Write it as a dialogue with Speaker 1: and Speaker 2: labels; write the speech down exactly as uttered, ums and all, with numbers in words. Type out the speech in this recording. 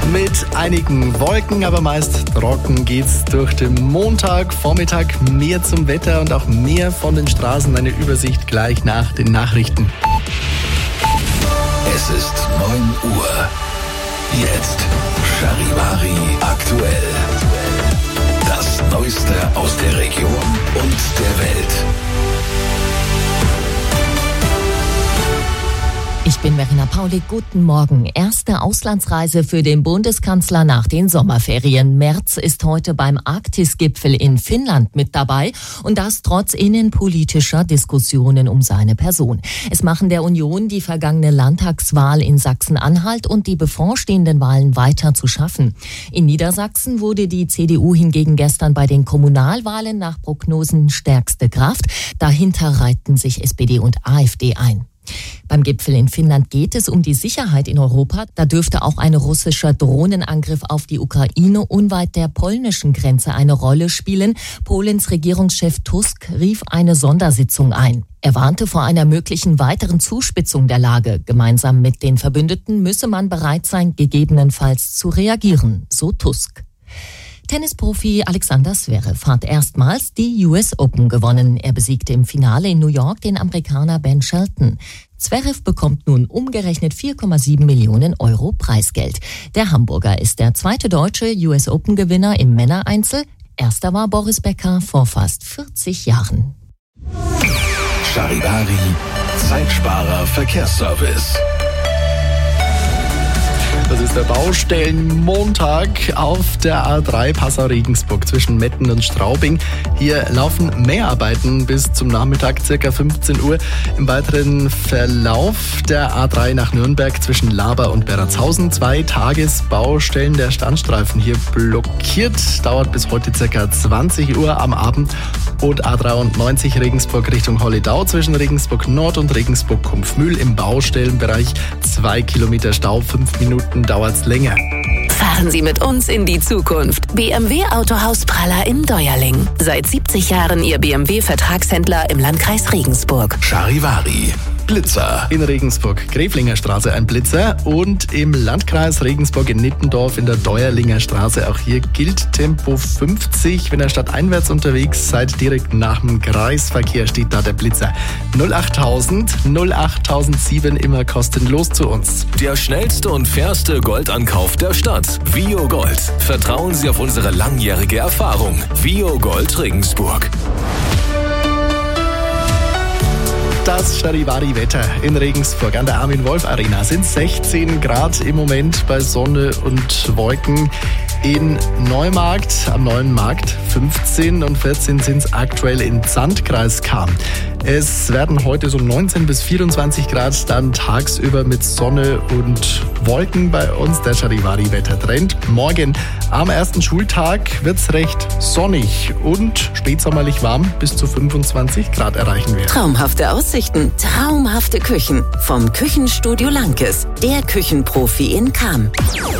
Speaker 1: Mit einigen Wolken, aber meist trocken geht's durch den Montag. Vormittag mehr zum Wetter und auch mehr von den Straßen. Eine Übersicht gleich nach den Nachrichten.
Speaker 2: Es ist neun Uhr. Jetzt Charivari aktuell. Das Neueste aus der Region und der Welt.
Speaker 3: Ich bin Verena Paulik, guten Morgen. Erste Auslandsreise für den Bundeskanzler nach den Sommerferien. Merz ist heute beim Arktis-Gipfel in Finnland mit dabei und das trotz innenpolitischer Diskussionen um seine Person. Es machen der Union die vergangene Landtagswahl in Sachsen-Anhalt und die bevorstehenden Wahlen weiter zu schaffen. In Niedersachsen wurde die C D U hingegen gestern bei den Kommunalwahlen nach Prognosen stärkste Kraft. Dahinter reihten sich S P D und A f D ein. Beim Gipfel in Finnland geht es um die Sicherheit in Europa. Da dürfte auch ein russischer Drohnenangriff auf die Ukraine unweit der polnischen Grenze eine Rolle spielen. Polens Regierungschef Tusk rief eine Sondersitzung ein. Er warnte vor einer möglichen weiteren Zuspitzung der Lage. Gemeinsam mit den Verbündeten müsse man bereit sein, gegebenenfalls zu reagieren, so Tusk. Tennisprofi Alexander Zverev hat erstmals die U S Open gewonnen. Er besiegte im Finale in New York den Amerikaner Ben Shelton. Zverev bekommt nun umgerechnet vier Komma sieben Millionen Euro Preisgeld. Der Hamburger ist der zweite deutsche U S Open-Gewinner im Männereinzel. Erster war Boris Becker vor fast vierzig Jahren.
Speaker 2: Charivari, Zeitsparer Verkehrsservice.
Speaker 1: Das ist der Baustellenmontag auf der A drei Passau-Regensburg zwischen Metten und Straubing. Hier laufen Mehrarbeiten bis zum Nachmittag, circa fünfzehn Uhr. Im weiteren Verlauf der A drei nach Nürnberg zwischen Laber und Beratshausen. Zwei Tagesbaustellen, der Standstreifen hier blockiert. Dauert bis heute circa zwanzig Uhr am Abend. Und A dreiundneunzig Regensburg Richtung Holledau zwischen Regensburg Nord und Regensburg Kumpfmühl im Baustellenbereich. Zwei Kilometer Stau, fünf Minuten dauert's länger.
Speaker 4: Fahren Sie mit uns in die Zukunft. B M W Autohaus Praller in Deuerling. Seit siebzig Jahren Ihr B M W-Vertragshändler im Landkreis Regensburg.
Speaker 2: Charivari, Blitzer.
Speaker 1: In Regensburg, Gräflinger Straße ein Blitzer und im Landkreis Regensburg in Nittendorf in der Deuerlinger Straße. Auch hier gilt Tempo fünfzig. Wenn ihr stadteinwärts unterwegs seid, direkt nach dem Kreisverkehr steht da der Blitzer. null achttausend, null achttausendsieben, immer kostenlos zu uns.
Speaker 2: Der schnellste und fairste Goldankauf der Stadt. Vio Gold. Vertrauen Sie auf unsere langjährige Erfahrung. Vio Gold Regensburg.
Speaker 1: Das Charivari-Wetter in Regensburg an der Armin-Wolf-Arena sind sechzehn Grad im Moment bei Sonne und Wolken. In Neumarkt, am Neuen Markt fünfzehn und vierzehn sind es aktuell in Sandkreis Cham. Es werden heute so neunzehn bis vierundzwanzig Grad, dann tagsüber mit Sonne und Wolken bei uns der Charivari-Wettertrend. Morgen am ersten Schultag wird's recht sonnig und spätsommerlich warm, bis zu fünfundzwanzig Grad erreichen wir.
Speaker 4: Traumhafte Aussichten, traumhafte Küchen. Vom Küchenstudio Lankes, der Küchenprofi in Cham.